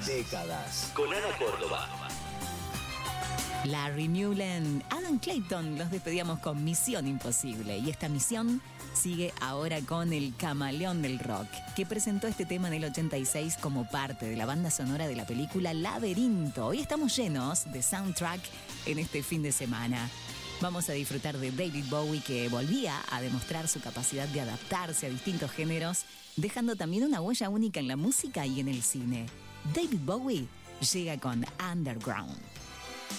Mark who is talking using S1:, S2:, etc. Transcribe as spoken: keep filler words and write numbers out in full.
S1: Décadas. Con Ana Córdoba.
S2: Larry Mullen, Adam Clayton, los despedíamos con Misión Imposible. Y esta misión sigue ahora con el Camaleón del Rock, que presentó este tema en el ochenta y seis como parte de la banda sonora de la película Laberinto. Hoy estamos llenos de soundtrack en este fin de semana. Vamos a disfrutar de David Bowie, que volvía a demostrar su capacidad de adaptarse a distintos géneros, dejando también una huella única en la música y en el cine. David Bowie llega con Underground.